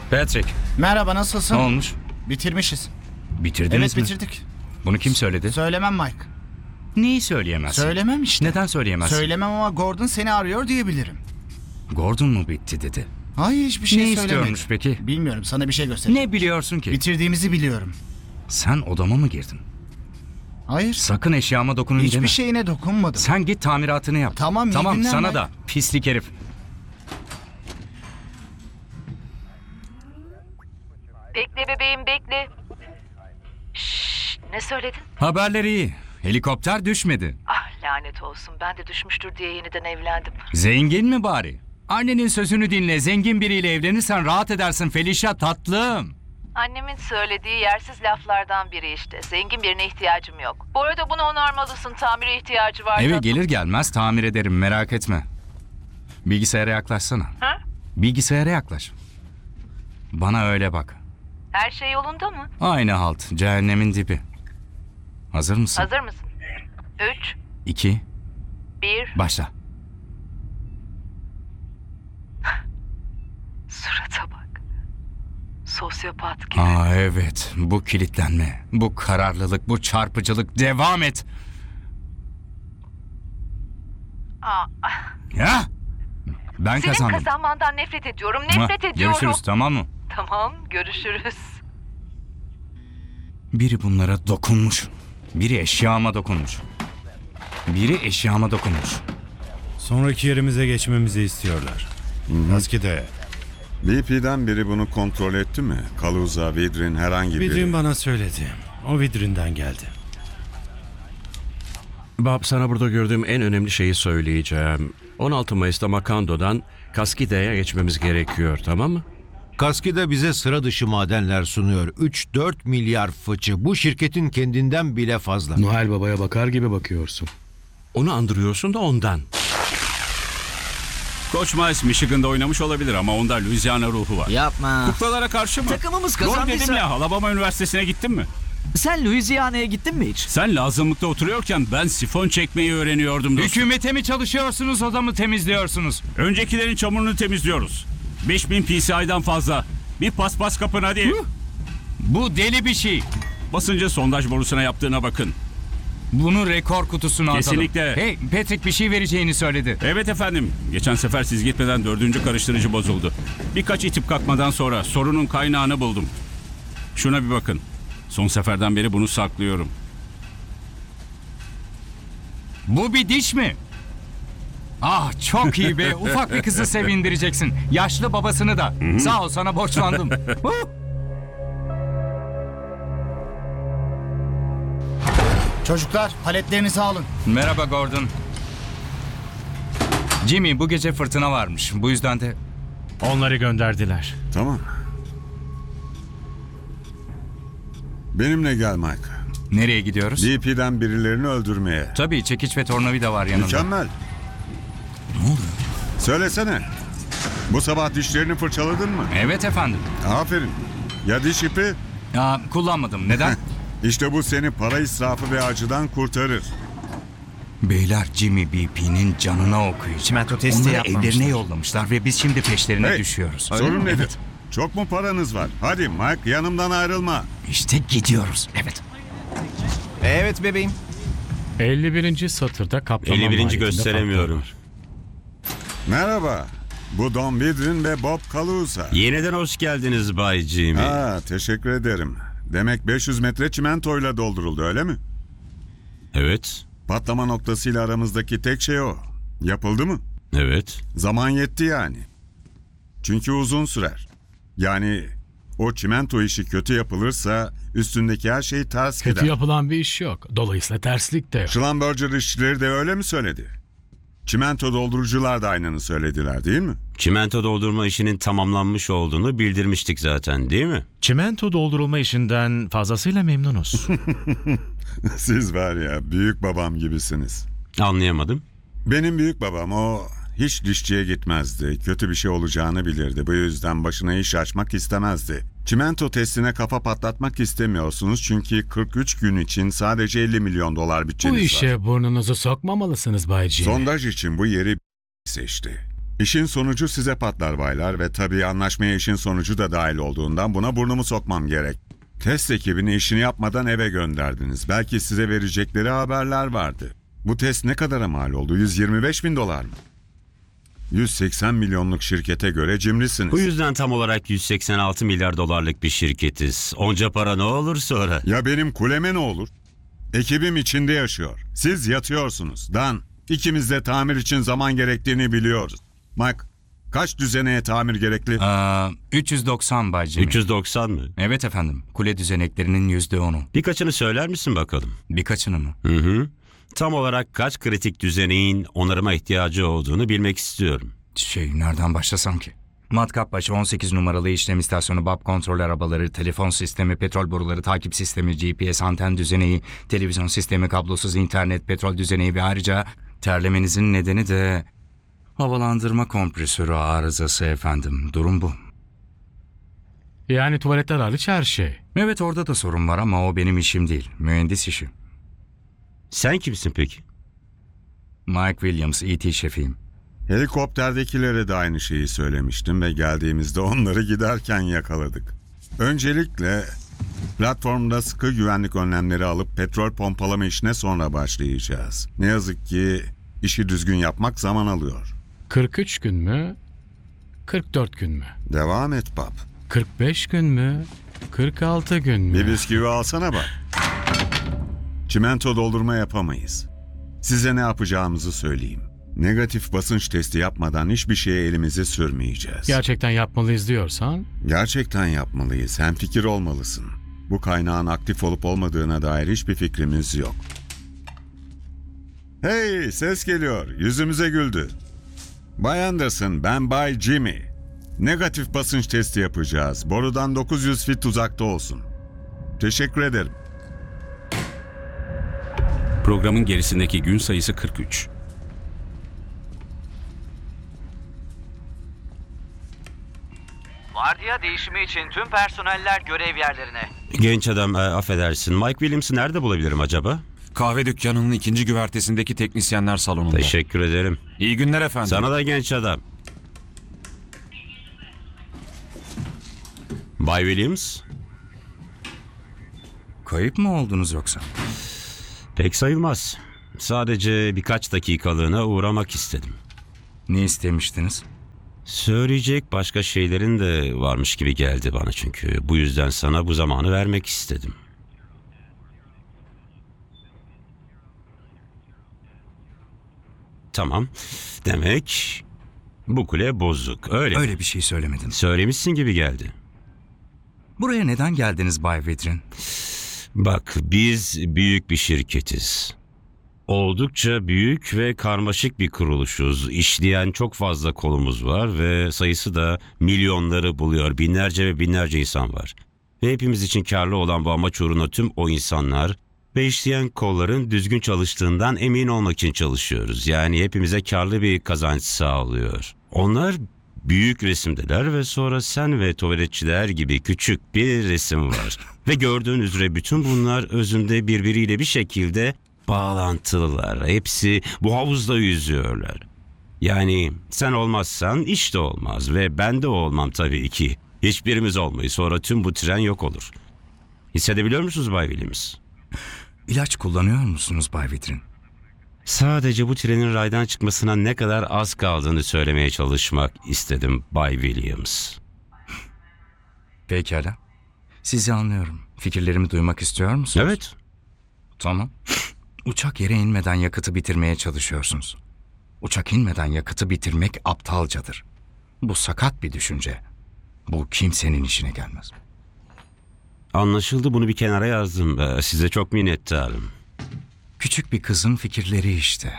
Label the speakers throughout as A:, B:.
A: Patrick,
B: Merhaba,
A: ne
B: nasılsın?
A: olmuş?
B: Bitirmişiz.
A: Bitirdiniz
B: Evet,
A: mi?
B: bitirdik.
A: Bunu kim söyledi?
B: Söylemem Mike.
A: Neyi söyleyemezsin?
B: Söylemem işte.
A: Neden söyleyemezsin?
B: Söylemem ama Gordon seni arıyor diyebilirim.
A: Gordon mu bitti dedi?
B: Hayır, hiçbir şey
A: Ne
B: söylemedi.
A: istiyormuş peki?
B: Bilmiyorum, sana bir şey göstereyim.
A: Ne biliyorsun ki?
B: Bitirdiğimizi biliyorum.
A: Sen odama mı girdin?
B: Hayır.
A: Sakın eşyama dokunun
B: Hiçbir
A: deme.
B: şeyine dokunmadım.
A: Sen git tamiratını yap.
B: Tamam, iyi
A: Tamam
B: günler
A: sana
B: Mike.
A: da pislik herif.
C: Bekle bebeğim bekle. Şşş, ne söyledin?
A: Haberleri iyi. Helikopter düşmedi.
C: Ah lanet olsun, ben de düşmüştür diye yeniden evlendim.
A: Zengin mi bari? Annenin sözünü dinle. Zengin biriyle evlenirsen rahat edersin Felicia tatlım.
C: Annemin söylediği yersiz laflardan biri işte. Zengin birine ihtiyacım yok. Bu arada bunu onarmalısın, tamire ihtiyacı var.
A: Eve
C: tatlım.
A: gelir gelmez tamir ederim merak etme. Bilgisayara yaklaşsana.
C: Ha?
A: Bilgisayara yaklaş. Bana öyle bak.
C: Her şey yolunda mı?
A: Aynı halt. Cehennemin dibi. Hazır mısın?
C: Hazır mısın? 3,
A: 2,
C: 1,
A: başla.
C: surata bak. Sosyopat gibi.
A: Aa evet. Bu kilitlenme. Bu kararlılık. Bu çarpıcılık. Devam et.
C: Aa,
A: Ya. Ben
C: senin
A: kazandım.
C: kazanmandan nefret ediyorum,
A: Ha,
C: nefret ediyorum.
A: görüşürüz tamam mı?
C: Tamam, görüşürüz.
A: Biri bunlara dokunmuş. Biri eşyama dokunmuş. Biri eşyama dokunmuş.
D: Sonraki yerimize geçmemizi istiyorlar. Kaskide.
E: BP'den biri bunu kontrol etti mi? Kaluza, Vidrin, herhangi biri.
D: Vidrin bana söyledi. O Vidrin'den geldi.
F: Bob, sana burada gördüğüm en önemli şeyi söyleyeceğim. 16 Mayıs'ta Makando'dan Kaskide'ye geçmemiz gerekiyor, tamam mı?
G: Kaskide bize sıra dışı madenler sunuyor. 3-4 milyar fıçı. Bu şirketin kendinden bile fazla.
H: Noel Baba'ya bakar gibi bakıyorsun.
F: Onu andırıyorsun da ondan.
I: Koç Miles Michigan'da oynamış olabilir ama onda Louisiana ruhu var.
J: Yapma.
I: Kuklalara karşı mı?
J: Takımımız
I: Doğru
J: kazandıysa...
I: dedim ya, Alabama Üniversitesi'ne gittin mi?
J: Sen Louisiana'ya gittin mi hiç?
I: Sen lazımlıkta oturuyorken ben sifon çekmeyi öğreniyordum dostum.
A: Hükümete mi çalışıyorsunuz, odamı temizliyorsunuz?
I: Öncekilerin çamurunu temizliyoruz. 5000 PCI'den fazla. Bir paspas kapın hadi.
A: Bu deli bir şey.
I: Basıncı sondaj borusuna yaptığına bakın.
A: Bunu rekor kutusuna atalım.
I: Kesinlikle.
A: Hey, Patrick bir şey vereceğini söyledi.
I: Evet efendim. Geçen sefer siz gitmeden 4. karıştırıcı bozuldu. Birkaç itip kalkmadan sonra sorunun kaynağını buldum. Şuna bir bakın. Son seferden beri bunu saklıyorum.
A: Bu bir diş mi? Ah çok iyi be. Ufak bir kızı sevindireceksin. Yaşlı babasını da. Sağ ol, sana borçlandım.
B: Çocuklar, paletlerinizi alın.
A: Merhaba Gordon. Jimmy, bu gece fırtına varmış. Bu yüzden de...
D: Onları gönderdiler.
E: Tamam. Benimle gel Mike.
A: Nereye gidiyoruz?
E: BP'den birilerini öldürmeye.
A: Tabii, çekiç ve tornavida var yanında.
E: Mükemmel.
A: Ne oluyor?
E: Söylesene. Bu sabah dişlerini fırçaladın mı?
A: Evet efendim.
E: Aferin. Ya diş ipi?
A: Kullanmadım. Neden?
E: İşte bu seni para israfı ve acıdan kurtarır.
A: Beyler, Jimmy BP'nin canına okuyacak.
J: Çimento testi
A: Onları
J: yapmamışlar.
A: evlerine yollamışlar ve biz şimdi peşlerine
E: Hey,
A: düşüyoruz.
E: sorun nedir?
A: Evet.
E: Çok mu paranız var? Hadi Mike, yanımdan ayrılma.
A: İşte gidiyoruz. Evet.
J: Evet bebeğim.
D: 51. satırda kaplama
F: 51.
D: maliyetinde
F: gösteremiyorum.
D: farklar var.
E: Merhaba. Bu Don Vidrin ve Bob Kaluza.
F: Yeniden hoş geldiniz Bay Jimmy.
E: Teşekkür ederim. Demek 500 metre çimentoyla dolduruldu, öyle mi?
F: Evet,
E: Patlama noktasıyla aramızdaki tek şey o. Yapıldı mı?
F: evet.
E: Zaman yetti yani. Çünkü uzun sürer. Yani o çimento işi kötü yapılırsa üstündeki her şey ters gider.
D: Kötü yapılan bir iş yok. Dolayısıyla terslik de yok.
E: Schlumberger işçileri de öyle mi söyledi? Çimento doldurucular da aynını söylediler, değil mi?
F: Çimento doldurma işinin tamamlanmış olduğunu bildirmiştik zaten, değil mi?
D: Çimento doldurulma işinden fazlasıyla memnunuz.
E: Siz var ya, büyük babam gibisiniz.
F: Anlayamadım.
E: Benim büyük babam, o hiç dişçiye gitmezdi. Kötü bir şey olacağını bilirdi. Bu yüzden başına iş açmak istemezdi. Çimento testine kafa patlatmak istemiyorsunuz çünkü 43 gün için sadece 50 milyon dolar bütçeniz
D: Bu
E: var.
D: işe burnunuzu sokmamalısınız Bay Jimmy.
E: Sondaj için bu yeri seçti. İşin sonucu size patlar baylar ve tabii anlaşmaya işin sonucu da dahil olduğundan buna burnumu sokmam gerek. Test ekibini işini yapmadan eve gönderdiniz. Belki size verecekleri haberler vardı. Bu test ne kadara mal oldu? 125 bin dolar mı? 180 milyonluk şirkete göre cimrisiniz.
K: Bu yüzden tam olarak 186 milyar dolarlık bir şirketiz. Onca para ne olur sonra?
E: Ya benim kuleme ne olur? Ekibim içinde yaşıyor. Siz yatıyorsunuz. Dan, ikimiz de tamir için zaman gerektiğini biliyoruz. Mike, kaç düzeneye tamir gerekli?
A: 390 Bay Jimmy.
K: 390 mı?
A: Evet efendim. Kule düzeneklerinin %10'u.
K: Birkaçını söyler misin bakalım?
A: Birkaçını mı?
K: Hı hı. Tam olarak kaç kritik düzeneğin onarıma ihtiyacı olduğunu bilmek istiyorum.
A: Nereden başlasam ki? Matkap başı 18 numaralı işlem istasyonu, BAP kontrol arabaları, telefon sistemi, petrol boruları, takip sistemi, GPS anten düzeneği, televizyon sistemi, kablosuz internet, petrol düzeneği ve ayrıca terlemenizin nedeni de havalandırma kompresörü arızası efendim. Durum bu.
H: Yani tuvaletler hariç her şey.
A: Evet, orada da sorun var ama o benim işim değil. Mühendis işi.
K: Sen kimsin peki?
A: Mike Williams, ET şefiyim.
E: Helikopterdekilere de aynı şeyi söylemiştim ve geldiğimizde onları giderken yakaladık. Öncelikle platformda sıkı güvenlik önlemleri alıp petrol pompalama işine sonra başlayacağız. Ne yazık ki işi düzgün yapmak zaman alıyor.
H: 43 gün mü? 44 gün mü?
E: Devam et Bob.
H: 45 gün mü? 46 gün mü?
E: Bir bisküvi alsana bak. Çimento doldurma yapamayız. Size ne yapacağımızı söyleyeyim. Negatif basınç testi yapmadan hiçbir şeye elimizi sürmeyeceğiz.
H: Gerçekten yapmalıyız diyorsan?
E: Gerçekten yapmalıyız. Hemfikir olmalısın. Bu kaynağın aktif olup olmadığına dair hiçbir fikrimiz yok. Hey, ses geliyor. Yüzümüze güldü. Bay Anderson, ben Bay Jimmy. Negatif basınç testi yapacağız. Borudan 900 fit uzakta olsun. Teşekkür ederim.
I: Programın gerisindeki gün sayısı 43.
J: Vardiya değişimi için tüm personeller görev yerlerine.
K: Genç adam, affedersin. Mike Williams'ı nerede bulabilirim acaba?
L: Kahve dükkanının ikinci güvertesindeki teknisyenler salonunda.
K: Teşekkür ederim.
L: İyi günler efendim.
K: Sana da genç adam. Bay Williams?
A: Kayıp mı oldunuz yoksa?
K: Pek sayılmaz. Sadece birkaç dakikalığına uğramak istedim.
A: Ne istemiştiniz?
K: Söyleyecek başka şeylerin de varmış gibi geldi bana çünkü. Bu yüzden sana bu zamanı vermek istedim. Tamam. Demek bu kule bozuk, öyle mi?
A: Öyle bir şey söylemedim.
K: Söylemişsin gibi geldi.
A: Buraya neden geldiniz Bay Vedrin?
K: Bak, biz büyük bir şirketiz. Oldukça büyük ve karmaşık bir kuruluşuz. İşleyen çok fazla kolumuz var ve sayısı da milyonları buluyor. Binlerce ve binlerce insan var. Ve hepimiz için karlı olan bu amaç uğruna tüm o insanlar ve işleyen kolların düzgün çalıştığından emin olmak için çalışıyoruz. Yani hepimize karlı bir kazanç sağlıyor. Onlar büyük resimdeler ve sonra sen ve tuvaletçiler gibi küçük bir resim var. Ve gördüğün üzere bütün bunlar özünde birbiriyle bir şekilde bağlantılılar. Hepsi bu havuzda yüzüyorlar. Yani sen olmazsan iş de olmaz ve ben de olmam tabii ki. Hiçbirimiz olmayız. Sonra tüm bu tren yok olur. Hissedebiliyor musunuz Bay Williams?
A: İlaç kullanıyor musunuz Bay Vedrin?
K: Sadece bu trenin raydan çıkmasına ne kadar az kaldığını söylemeye çalışmak istedim Bay Williams.
A: Pekala. Sizi anlıyorum. Fikirlerimi duymak istiyor musunuz?
K: Evet.
A: Tamam. Uçak yere inmeden yakıtı bitirmeye çalışıyorsunuz. Uçak inmeden yakıtı bitirmek aptalcadır. Bu sakat bir düşünce. Bu kimsenin işine gelmez.
K: Anlaşıldı, bunu bir kenara yazdım. Size çok minnettarım.
A: Küçük bir kızın fikirleri işte.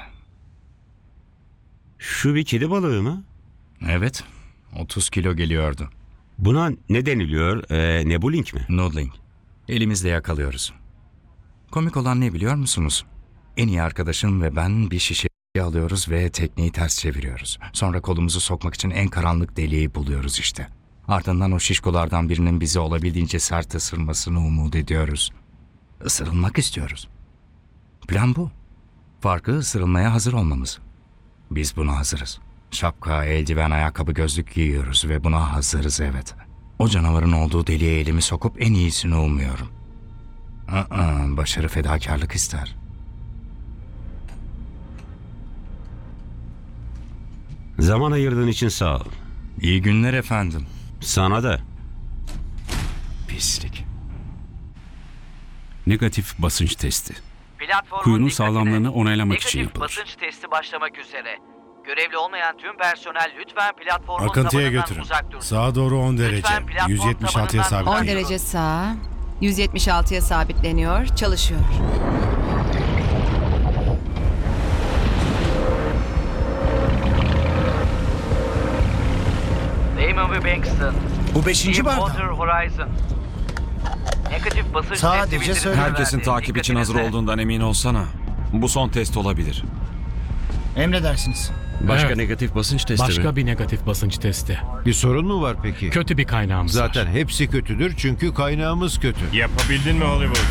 K: Şu bir kedi balığı mı?
A: Evet. 30 kilo geliyordu.
K: Buna ne deniliyor? Nebuling mi?
A: Noodling. Elimizle yakalıyoruz. Komik olan ne biliyor musunuz? En iyi arkadaşım ve ben bir şişe alıyoruz ve tekneyi ters çeviriyoruz. Sonra kolumuzu sokmak için en karanlık deliği buluyoruz işte. Ardından o şişkolardan birinin bizi olabildiğince sert ısırmasını umut ediyoruz. Isırılmak istiyoruz. Plan bu. Farkı ısırılmaya hazır olmamız. Biz buna hazırız. Şapka, eldiven, ayakkabı, gözlük giyiyoruz ve buna hazırız, evet. O canavarın olduğu deliğe elimi sokup en iyisini umuyorum. Başarı fedakarlık ister.
K: Zaman ayırdığın için sağ ol.
A: İyi günler efendim.
K: Sana da.
A: Pislik.
I: Negatif basınç testi.
J: Platformun
I: Kuyunun
J: dikkatine.
I: sağlamlığını onaylamak için
J: Negatif
I: yapılır.
J: basınç testi başlamak üzere. Görevli olmayan tüm personel lütfen platformun
M: Akıntıya
J: tabanından
M: götürün.
J: uzak dursun.
M: Sağa doğru 10 derece.
J: Lütfen platform
M: 176'ya
J: tabanından
M: sabit.
N: 10 derece sağa, 176'ya sabitleniyor, çalışıyor.
J: Damon ve Bankston.
B: Bu 5.
J: Deepwater
B: bardak.
J: Horizon. Negatif basınç
B: Sadece
J: testi bildirimleri
B: söyle.
L: Herkesin
J: verdi.
L: takip için hazır
J: Dikkatinize.
L: olduğundan emin olsana. Bu son test olabilir.
B: Emredersiniz.
F: Başka
H: Evet.
F: negatif basınç testi
H: Başka
F: mi?
H: bir negatif basınç testi.
G: Bir sorun mu var peki?
H: Kötü bir kaynağımız
G: Zaten
H: var.
G: hepsi kötüdür çünkü kaynağımız kötü.
M: Yapabildin mi Hollywood?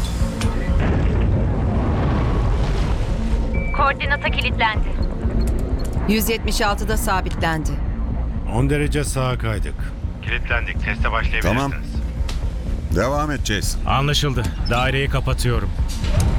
N: Koordinata kilitlendi. 176'da sabitlendi.
M: 10 derece sağa kaydık. Kilitlendik. Teste başlayabilirsiniz.
E: Tamam. Devam edeceğiz.
D: Anlaşıldı. Daireyi kapatıyorum.